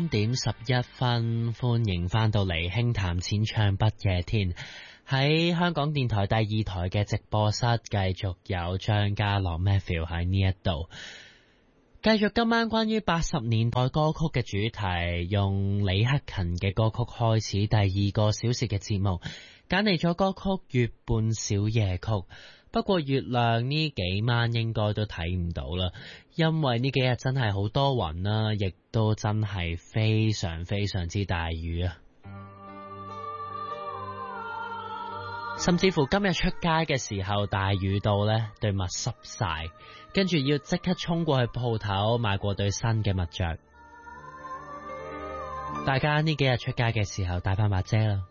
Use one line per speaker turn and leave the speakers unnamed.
3:11，歡迎翻到嚟輕談淺唱不夜天。喺香港電台第二台嘅直播室，繼續有張家朗 Matthew 喺呢一度，繼續今晚關於80年代歌曲嘅主題，用李克勤嘅歌曲開始第二個小時嘅節目，揀嚟咗歌曲《月半小夜曲》。不過月亮呢幾晚應該都睇唔到啦，因為呢幾日真係好多雲啦，亦都真係非常非常之大雨啊！甚至乎今日出街嘅時候大雨到呢，對襪濕晒，跟住要即刻衝過去鋪頭買過對新嘅襪着。大家呢幾日出街嘅時候帶翻把遮啦。